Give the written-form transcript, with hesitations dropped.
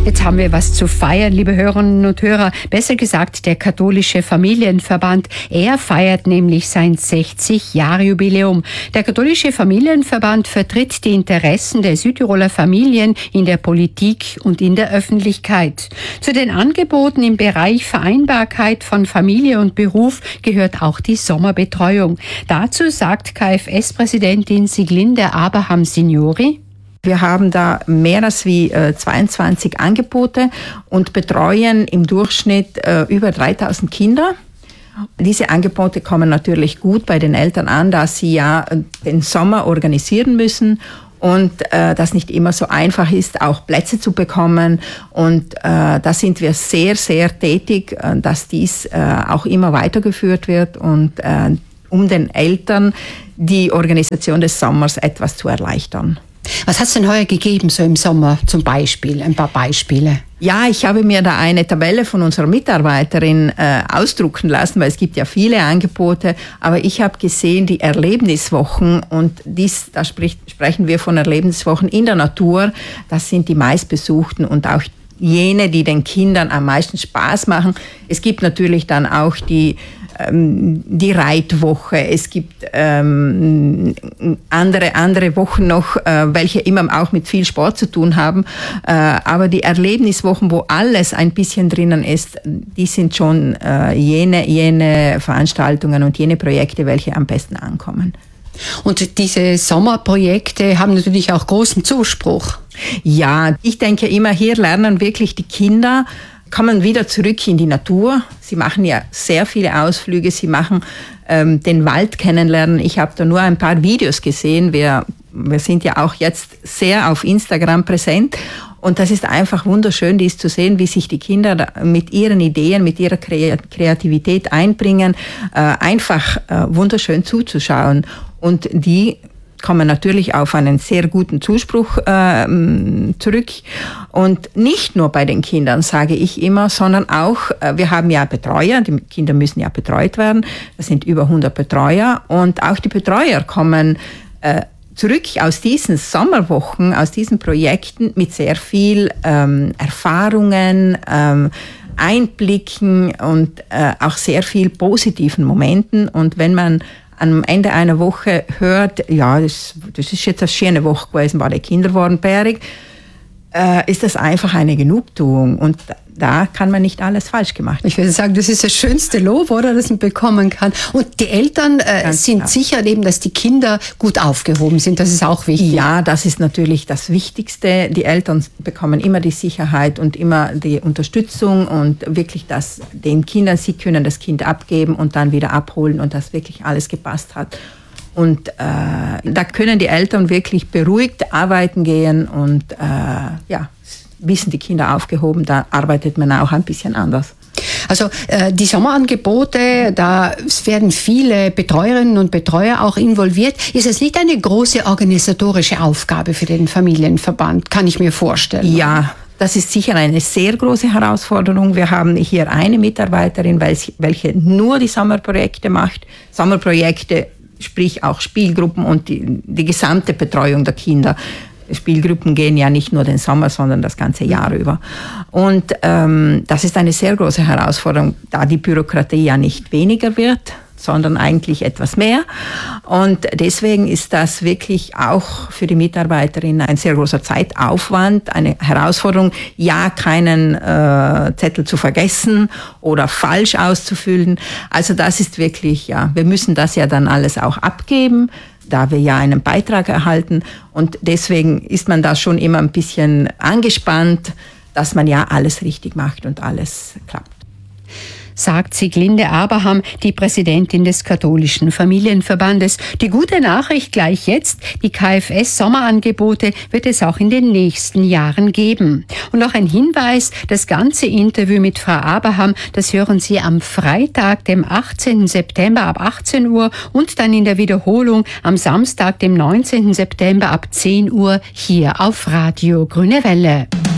Jetzt haben wir was zu feiern, liebe Hörerinnen und Hörer. Besser gesagt, der Katholische Familienverband. Er feiert nämlich sein 60-Jahre-Jubiläum. Der Katholische Familienverband vertritt die Interessen der Südtiroler Familien in der Politik und in der Öffentlichkeit. Zu den Angeboten im Bereich Vereinbarkeit von Familie und Beruf gehört auch die Sommerbetreuung. Dazu sagt KfS-Präsidentin Sieglinde Abraham-Signori: Wir haben da mehr als 22 Angebote und betreuen im Durchschnitt über 3000 Kinder. Diese Angebote kommen natürlich gut bei den Eltern an, da sie ja den Sommer organisieren müssen und das nicht immer so einfach ist, auch Plätze zu bekommen. Und da sind wir sehr, sehr tätig, dass dies auch immer weitergeführt wird und um den Eltern die Organisation des Sommers etwas zu erleichtern. Was hat es denn heuer gegeben, so im Sommer zum Beispiel? Ein paar Beispiele. Ja, ich habe mir da eine Tabelle von unserer Mitarbeiterin ausdrucken lassen, weil es gibt ja viele Angebote, aber ich habe gesehen, die Erlebniswochen, und da sprechen wir von Erlebniswochen in der Natur, das sind die meistbesuchten und auch jene, die den Kindern am meisten Spaß machen. Es gibt natürlich dann auch die Reitwoche, es gibt andere Wochen noch, welche immer auch mit viel Sport zu tun haben, aber die Erlebniswochen, wo alles ein bisschen drinnen ist, die sind schon jene Veranstaltungen und jene Projekte, welche am besten ankommen. Und diese Sommerprojekte haben natürlich auch großen Zuspruch. Ja, ich denke immer, hier lernen wirklich die Kinder, kommen wieder zurück in die Natur. Sie machen ja sehr viele Ausflüge, sie machen den Wald kennenlernen. Ich habe da nur ein paar Videos gesehen. Wir sind ja auch jetzt sehr auf Instagram präsent. Und das ist einfach wunderschön, dies zu sehen, wie sich die Kinder mit ihren Ideen, mit ihrer Kreativität einbringen. Einfach wunderschön zuzuschauen. Und die kommen natürlich auf einen sehr guten Zuspruch zurück. Und nicht nur bei den Kindern, sage ich immer, sondern auch, wir haben ja Betreuer, die Kinder müssen ja betreut werden. Das sind über 100 Betreuer. Und auch die Betreuer kommen zurück aus diesen Sommerwochen, aus diesen Projekten mit sehr viel Erfahrungen, Einblicken und auch sehr viel positiven Momenten. Und wenn man am Ende einer Woche hört, ja, das ist jetzt eine schöne Woche gewesen, bei den Kindern waren bärig, ist das einfach eine Genugtuung. Und da kann man nicht alles falsch gemacht haben. Ich würde sagen, das ist das schönste Lob, oder, das man bekommen kann. Und die Eltern sind sicher eben, dass die Kinder gut aufgehoben sind. Das ist auch wichtig. Ja, das ist natürlich das Wichtigste. Die Eltern bekommen immer die Sicherheit und immer die Unterstützung und wirklich den Kindern, sie können das Kind abgeben und dann wieder abholen und dass wirklich alles gepasst hat. Und da können die Eltern wirklich beruhigt arbeiten gehen und wissen die Kinder aufgehoben, da arbeitet man auch ein bisschen anders. Also die Sommerangebote, da werden viele Betreuerinnen und Betreuer auch involviert. Ist es nicht eine große organisatorische Aufgabe für den Familienverband, kann ich mir vorstellen? Ja, das ist sicher eine sehr große Herausforderung. Wir haben hier eine Mitarbeiterin, welche nur die Sommerprojekte macht. Sommerprojekte, sprich auch Spielgruppen und die gesamte Betreuung der Kinder. Spielgruppen gehen ja nicht nur den Sommer, sondern das ganze Jahr über. Und das ist eine sehr große Herausforderung, da die Bürokratie ja nicht weniger wird, sondern eigentlich etwas mehr. Und deswegen ist das wirklich auch für die Mitarbeiterin ein sehr großer Zeitaufwand, eine Herausforderung, ja, keinen Zettel zu vergessen oder falsch auszufüllen. Also das ist wirklich, ja, wir müssen das ja dann alles auch abgeben, da wir ja einen Beitrag erhalten. Und deswegen ist man da schon immer ein bisschen angespannt, dass man ja alles richtig macht und alles klappt. Sagt Sieglinde Abraham, die Präsidentin des Katholischen Familienverbandes. Die gute Nachricht gleich jetzt, die KfS-Sommerangebote wird es auch in den nächsten Jahren geben. Und noch ein Hinweis, das ganze Interview mit Frau Abraham, das hören Sie am Freitag, dem 18. September ab 18 Uhr und dann in der Wiederholung am Samstag, dem 19. September ab 10 Uhr hier auf Radio Grüne Welle.